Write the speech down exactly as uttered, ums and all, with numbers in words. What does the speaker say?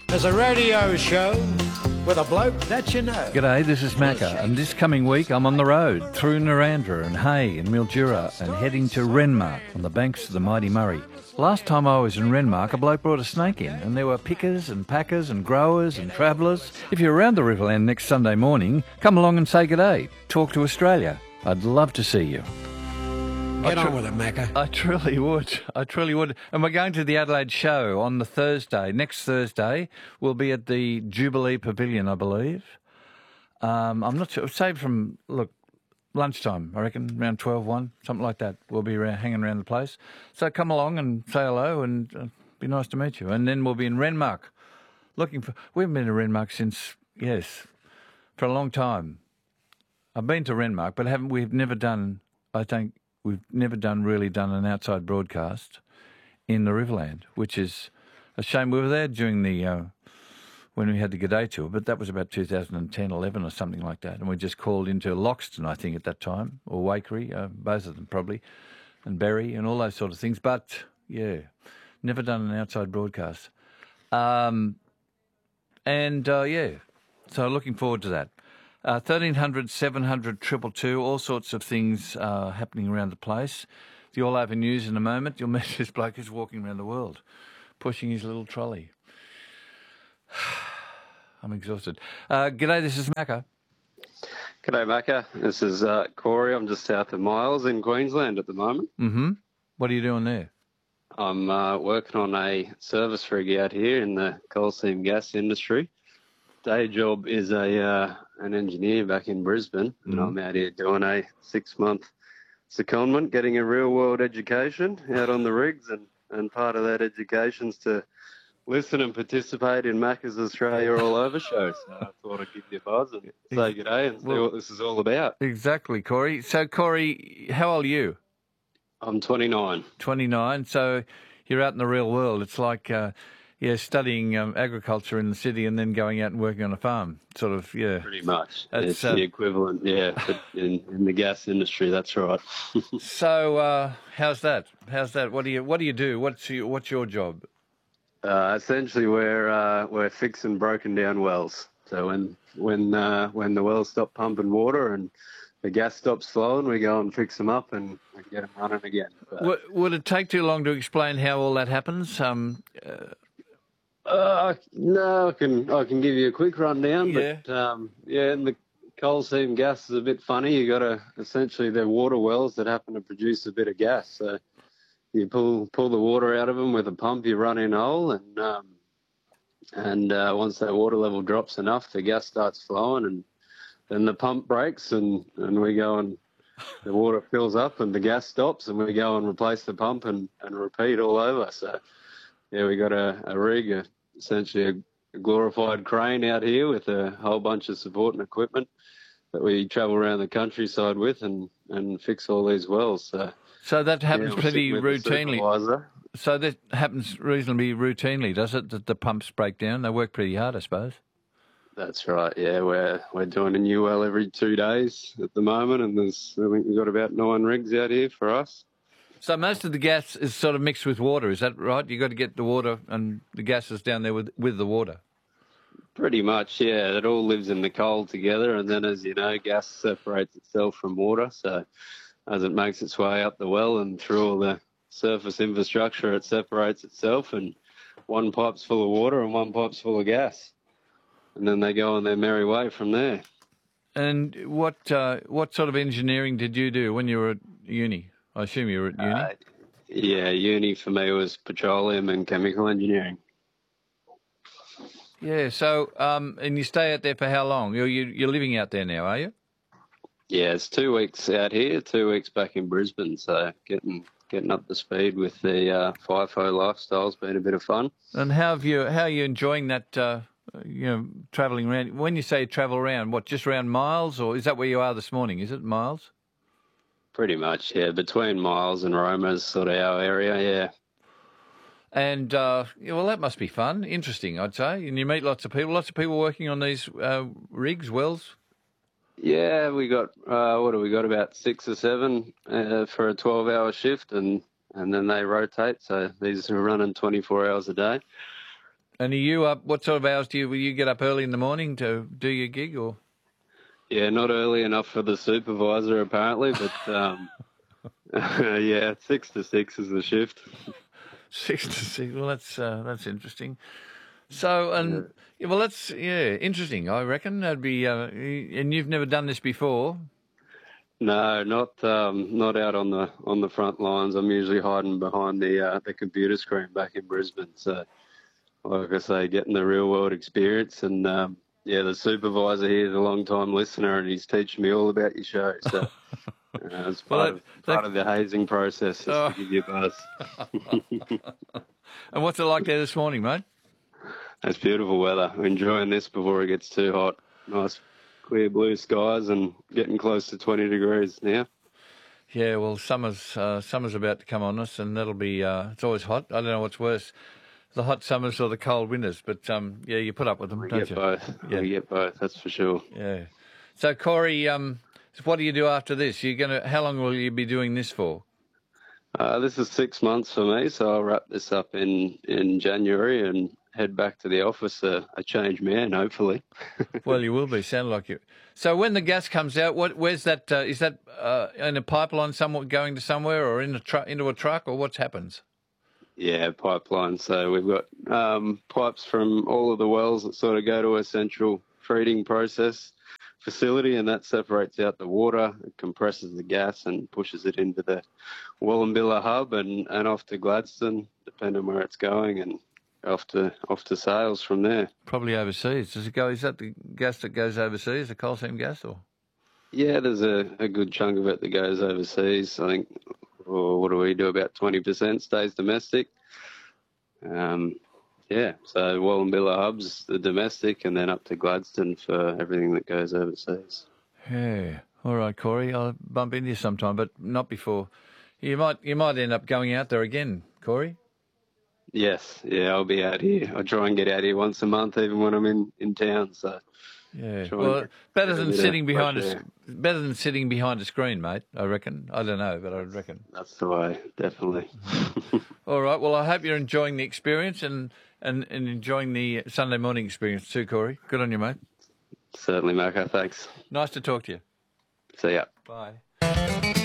There's a radio show with a bloke that you know. G'day, this is Macca, and this coming week I'm on the road through Narrandera and Hay and Mildura and heading to Renmark on the banks of the mighty Murray. Last time I was in Renmark, a bloke brought a snake in, and there were pickers and packers and growers and travellers. If you're around the Riverland next Sunday morning, come along and say g'day. Talk to Australia. I'd love to see you. Get I tr- on with it, Macca. I truly would. I truly would. And we're going to the Adelaide show on the Thursday. Next Thursday, we'll be at the Jubilee Pavilion, I believe. Um, I'm not sure. Say from, look, lunchtime, I reckon, around twelve, one, something like that. We'll be around, hanging around the place. So come along and say hello, and uh, be nice to meet you. And then we'll be in Renmark. Looking for... We haven't been to Renmark since, yes, for a long time. I've been to Renmark, but haven't we've never done, I think, we've never done really done an outside broadcast in the Riverland, which is a shame. We were there during the, uh, when we had the G'day tour, but that was about two thousand ten, eleven or something like that. And we just called into Loxton, I think, at that time, or Waikerie, uh, both of them probably, and Berry and all those sort of things. But, yeah, never done an outside broadcast. Um, and, uh, yeah, so looking forward to that. Uh, thirteen hundred, seven hundred, two two two, all sorts of things uh, happening around the place. The All Over News in a moment. You'll meet this bloke who's walking around the world, pushing his little trolley. I'm exhausted. Uh, g'day, this is Macca. G'day, Macca. This is uh, Corey. I'm just south of Miles in Queensland at the moment. Mm-hmm. What are you doing there? I'm uh, working on a service rig out here in the coal seam gas industry. Day job is a uh, an engineer back in Brisbane, and Mm-hmm. I'm out here doing a six-month secondment, getting a real-world education out on the rigs, and, and part of that education's to listen and participate in Macca's Australia All Over show. So I thought I'd give you a buzz and say g'day and see Well, what this is all about. Exactly, Corey. So, Corey, how old are you? I'm twenty-nine. twenty-nine. So you're out in the real world. It's like... Uh, Yeah, studying um, agriculture in the city and then going out and working on a farm, sort of, yeah. Pretty much. That's, It's uh, the equivalent, yeah, but in, in the gas industry, that's right. So, uh, how's that? How's that? What do you What do you do? What's your What's your job? uh, essentially, we're uh, we're fixing broken down wells. So when when uh, when the wells stop pumping water and the gas stops flowing, we go and fix them up and, and get them running again. But, W- would it take too long to explain how all that happens? Um, uh, Uh, no, I can I can give you a quick rundown, but um, yeah, and the coal seam gas is a bit funny. You got to essentially they're water wells that happen to produce a bit of gas. So you pull pull the water out of them with a pump, you run in a hole, and um, and uh, once that water level drops enough, the gas starts flowing, and then the pump breaks, and, and we go and the water fills up, and the gas stops, and we go and replace the pump and, and repeat all over. So. Yeah, we got a, a rig, a, essentially a, a glorified crane out here with a whole bunch of support and equipment that we travel around the countryside with and, and fix all these wells. So, so that happens yeah, we'll pretty sit with the routinely. supervisor. So that happens reasonably routinely, does it? That the pumps break down. They work pretty hard, I suppose. That's right. Yeah, we're we're doing a new well every two days at the moment, and there's I think we've got about nine rigs out here for us. So most of the gas is sort of mixed with water, is that right? You got to get the water and the gas is down there with with the water. Pretty much, yeah. It all lives in the coal together, and then, as you know, gas separates itself from water. So as it makes its way up the well and through all the surface infrastructure, it separates itself, and one pipe's full of water and one pipe's full of gas. And then they go on their merry way from there. And what uh, what sort of engineering did you do when you were at uni? I assume you were at uni? Uh, yeah, uni for me was petroleum and chemical engineering. Yeah, so, um, and you stay out there for how long? You're, you, you're living out there now, are you? Yeah, it's two weeks out here, two weeks back in Brisbane, so getting getting up to speed with the uh, FIFO lifestyle's been a bit of fun. And how have you, how are you enjoying that, uh, you know, travelling around? When you say travel around, what, just around Miles, or is that where you are this morning? Is it Miles? Pretty much, yeah. Between Miles and Roma's sort of our area, yeah. And, uh, yeah, well, that must be fun, interesting, I'd say. And you meet lots of people, lots of people working on these uh, rigs, wells? Yeah, we got, uh, what have we got, about six or seven uh, for a twelve-hour shift, and, and then they rotate. So these are running twenty-four hours a day. And are you up? What sort of hours do you? Will you get up early in the morning to do your gig, or? Yeah, not early enough for the supervisor apparently, but um, yeah, six to six is the shift. Six to six. Well, that's uh, that's interesting. So, and yeah, well, that's yeah, interesting. I reckon that'd be. Uh, and you've never done this before. No, not um, not out on the on the front lines. I'm usually hiding behind the uh, the computer screen back in Brisbane. So, like I say, getting the real world experience. And um, yeah, the supervisor here is a long time listener, and he's teaching me all about your show. So uh, it's part, well, that, of, part that, of the hazing process, just oh. to give you a buzz. And what's it like there this morning, mate? It's beautiful weather. I'm enjoying this before it gets too hot. Nice clear blue skies and getting close to twenty degrees now. Yeah, well, summer's uh, summer's about to come on us, and that'll be. Uh, it's always hot. I don't know what's worse, the hot summers or the cold winters. But um, yeah, you put up with them, we don't get you? Both. Yeah, we get both. That's for sure. Yeah. So, Corey, um, what do you do after this? You're gonna. How long will you be doing this for? Uh, this is six months for me, so I'll wrap this up in in January and head back to the office, a, a changed man, hopefully. Well, you will be. Sound like you. So when the gas comes out, what? Where's that? Uh, is that uh, in a pipeline, somewhat going to somewhere, or in a truck, into a truck, or what happens? Yeah, pipeline. So we've got um, pipes from all of the wells that sort of go to a central treating process facility, and that separates out the water, it compresses the gas, and pushes it into the Wallumbilla hub and, and off to Gladstone, depending on where it's going, and off to off to sales from there. Probably overseas. Does it go? Is that the gas that goes overseas, the coal seam gas, or? Yeah, there's a, a good chunk of it that goes overseas. I think, or what do we do? About twenty percent stays domestic. Um, yeah, so Wallumbilla hub's the domestic, and then up to Gladstone for everything that goes overseas. Yeah. All right, Corey. I'll bump into you sometime, but not before. You might you might end up going out there again, Corey. Yes, yeah, I'll be out here. I try and get out here once a month, even when I'm in, in town. So, yeah, well, better than sitting behind a better than sitting behind a screen, mate. I reckon. I don't know, but I reckon that's the way, definitely. All right. Well, I hope you're enjoying the experience and, and, and enjoying the Sunday morning experience too, Corey. Good on you, mate. Certainly, Marco. Thanks. Nice to talk to you. See ya. Bye.